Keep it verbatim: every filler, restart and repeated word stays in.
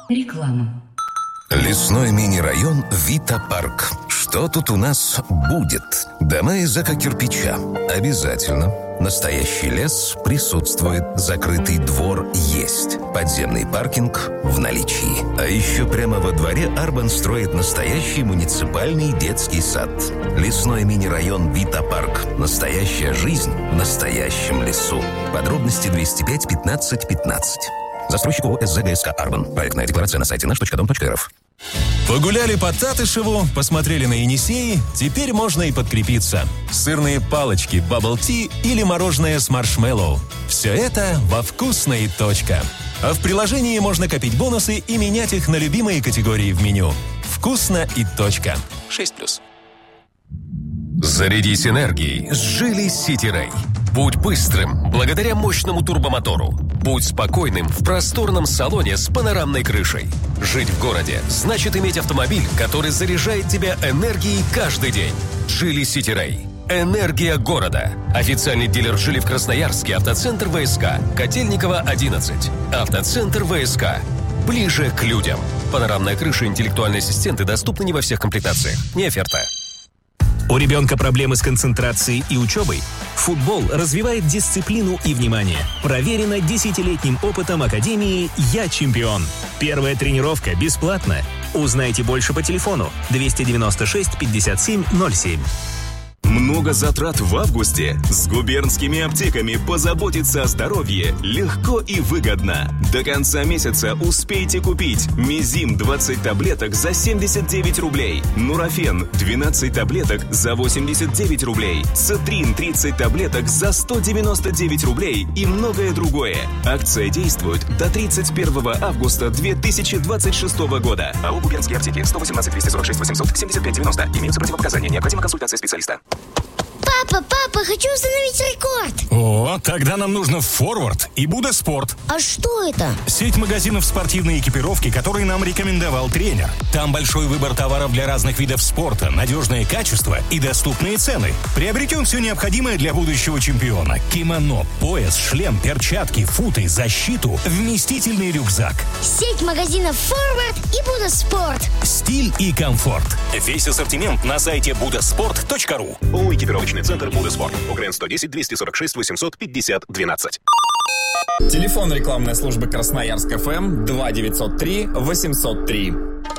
Реклама. Лесной мини-район Вита-парк. Что тут у нас будет? Дома из эко-кирпича. Обязательно. Настоящий лес присутствует. Закрытый двор есть. Подземный паркинг в наличии. А еще прямо во дворе Арбан строит настоящий муниципальный детский сад. Лесной мини-район Вита-парк. Настоящая жизнь в настоящем лесу. Подробности двести пять пятнадцать пятнадцать. Застройщик ООО СЗГСК «Арбан». Проектная декларация на сайте наш точка дом точка эр эф. Погуляли по Татышеву, посмотрели на Енисей, теперь можно и подкрепиться. Сырные палочки, бабл-ти или мороженое с маршмеллоу. Все это во «Вкусной. Точка». А в приложении можно копить бонусы и менять их на любимые категории в меню. «Вкусно и точка». шесть плюс. Зарядись энергией с Geely City Ray. Будь быстрым благодаря мощному турбомотору. Будь спокойным в просторном салоне с панорамной крышей. Жить в городе значит иметь автомобиль, который заряжает тебя энергией каждый день. Geely City Ray. Энергия города. Официальный дилер Geely в Красноярске. Автоцентр ВСК. Котельниково, одиннадцать. Автоцентр ВСК. Ближе к людям. Панорамная крыша и интеллектуальные ассистенты доступны не во всех комплектациях. Не оферта. У ребенка проблемы с концентрацией и учебой? Футбол развивает дисциплину и внимание. Проверено десятилетним опытом Академии «Я чемпион». Первая тренировка бесплатна. Узнайте больше по телефону двести девяносто шесть пятьдесят семь ноль семь. Много затрат в августе? С губернскими аптеками позаботиться о здоровье легко и выгодно. До конца месяца успейте купить Мизим двадцать таблеток за семьдесят девять рублей, Нурофен двенадцать таблеток за восемьдесят девять рублей, Цитрин тридцать таблеток за сто девяносто девять рублей и многое другое. Акция действует до тридцать первого августа две тысячи двадцать шестого года. АО «Губернские аптеки» сто восемнадцать двести сорок шесть восемьсот семьдесят пять девяносто. Имеются противопоказания. Необходима консультация специалиста. Папа, папа, хочу установить рекорд. О, тогда нам нужно Форвард и Буда Спорт. А что это? Сеть магазинов спортивной экипировки, которые нам рекомендовал тренер. Там большой выбор товаров для разных видов спорта, надежное качество и доступные цены. Приобретем все необходимое для будущего чемпиона. Кимоно, пояс, шлем, перчатки, футы, защиту, вместительный рюкзак. Сеть магазинов Форвард и Буда Спорт. Стиль и комфорт. Весь ассортимент на сайте будаспорт точка ру. ООО «Экипировочный центр Буда Спорт». УКРН сто десять двести сорок шесть восемьсот пятьдесят двенадцать. Телефон рекламной службы Красноярск ФМ два девятьсот три восемьсот три.